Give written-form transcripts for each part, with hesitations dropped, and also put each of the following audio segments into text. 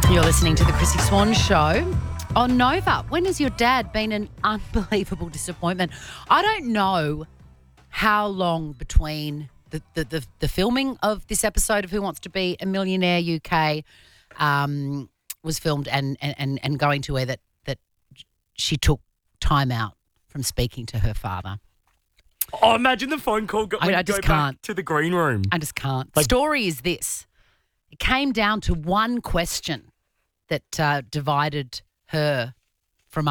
You're listening to the Chrissy Swan Show on Nova. When has your dad been an unbelievable disappointment? I don't know how long between the filming of this episode of Who Wants to Be a Millionaire UK was filmed and going to where that she took time out from speaking to her father. Oh, imagine the phone call I just can't. back to the green room. I just can't. The story is this. It came down to one question that divided her from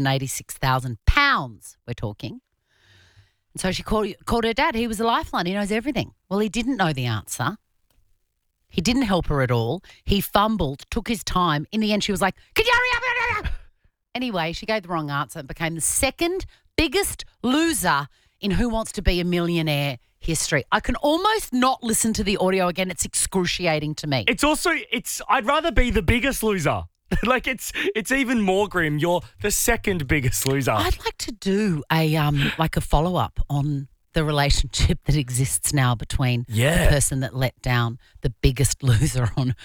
£186,000, we're talking. And so she called her dad. He was a lifeline. He knows everything. Well, he didn't know the answer. He didn't help her at all. He fumbled, took his time. In the end, she was like, "Could you hurry up?" Anyway, she gave the wrong answer and became the second biggest loser in Who Wants to Be a Millionaire history. I can almost not listen to the audio again. It's excruciating to me. I'd rather be the biggest loser. Like it's even more grim. You're the second biggest loser. I'd like to do a follow-up on the relationship that exists now between the person that let down the biggest loser on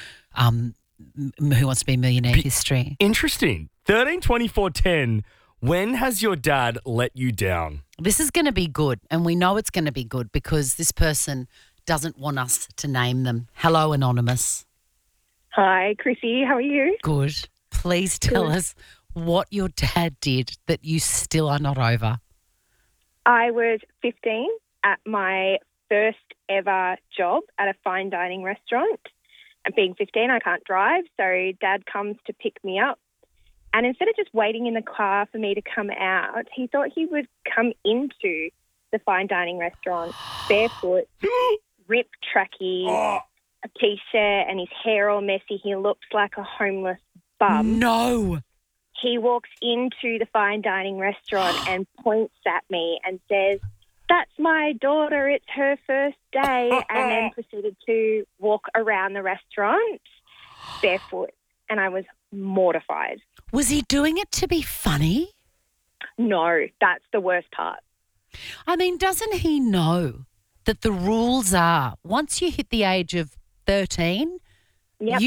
Who Wants to Be a Millionaire history. Interesting. 13, 24, 10. When has your dad let you down? This is going to be good, and we know it's going to be good because this person doesn't want us to name them. Hello, Anonymous. Hi, Chrissy. How are you? Good. Please tell us what your dad did that you still are not over. I was 15 at my first ever job at a fine dining restaurant. And being 15, I can't drive, so Dad comes to pick me up. And instead of just waiting in the car for me to come out, he thought he would come into the fine dining restaurant barefoot, ripped trackies, a T-shirt, and his hair all messy. He looks like a homeless bum. No. He walks into the fine dining restaurant and points at me and says, "That's my daughter. It's her first day," and then proceeded to walk around the restaurant barefoot. And I was mortified. Was he doing it to be funny? No, that's the worst part. I mean, doesn't he know that the rules are once you hit the age of 13, Yep.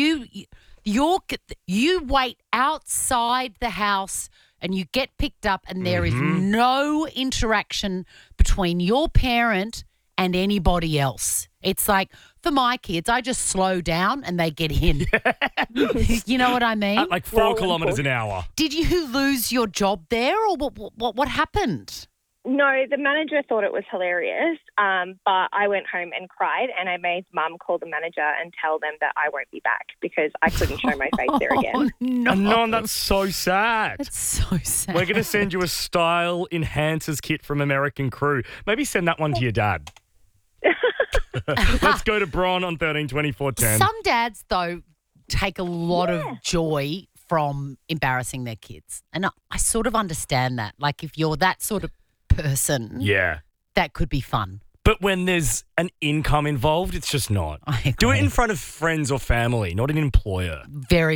you wait outside the house and you get picked up and there is no interaction between your parent and anybody else. It's like, for my kids, I just slow down and they get in. You know what I mean? At like 4 kilometres an hour. Did you lose your job there or what happened? No, the manager thought it was hilarious, but I went home and cried, and I made Mum call the manager and tell them that I won't be back because I couldn't show my face there again. Oh, no. No, that's so sad. That's so sad. We're going to send you a style enhancers kit from American Crew. Maybe send that one to your dad. Let's go to Bron on 13, 24, 10. Some dads, though, take a lot of joy from embarrassing their kids. And I sort of understand that. Like, if you're that sort of person, that could be fun. But when there's an income involved, it's just not. I agree. Do it in front of friends or family, not an employer. Very